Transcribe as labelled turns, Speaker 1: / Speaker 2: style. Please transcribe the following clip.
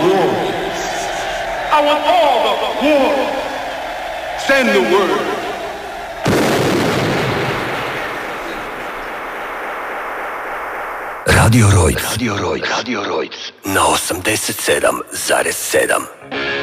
Speaker 1: warriors. I want all the warriors. Send the word.
Speaker 2: Radio Rojc na 87,7.